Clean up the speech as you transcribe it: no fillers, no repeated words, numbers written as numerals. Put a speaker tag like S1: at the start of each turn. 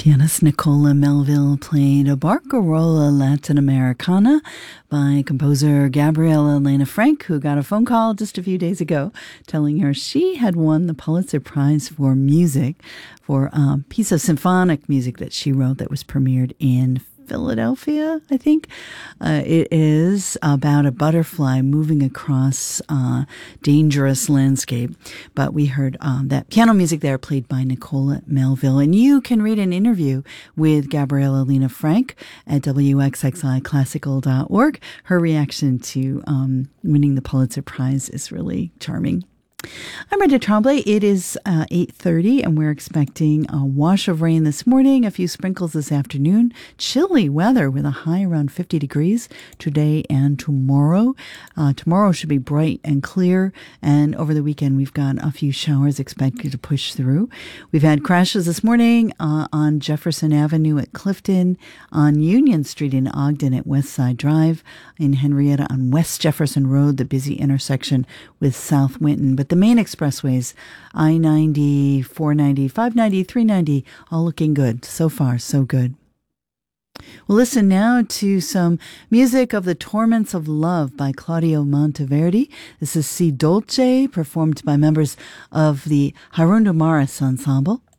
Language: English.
S1: Pianist Nicola Melville played a Barcarola Latin Americana by composer Gabriela Elena Frank, who got a phone call just a few days ago telling her she had won the Pulitzer Prize for music for a piece of symphonic music that she wrote that was premiered in Philadelphia, I think. It is about a butterfly moving across a dangerous landscape. But we heard that piano music there played by Nicola Melville. And you can read an interview with Gabriela Lena Frank at wxxiclassical.org. Her reaction to winning the Pulitzer Prize is really charming. I'm Brenda Tremblay. It is 8:30, and we're expecting a wash of rain this morning, a few sprinkles this afternoon, chilly weather with a high around 50 degrees today and tomorrow. Tomorrow should be bright and clear, and over the weekend we've got a few showers expected to push through. We've had crashes this morning on Jefferson Avenue at Clifton, on Union Street in Ogden at West Side Drive, in Henrietta on West Jefferson Road, the busy intersection with South Winton. But the main expressways, I-90, 490, 590, 390, all looking good. So far, so good. We'll listen now to some music of The Torments of Love by Claudio Monteverdi. This is Si Dolce, performed by members of the Harun Maris Ensemble.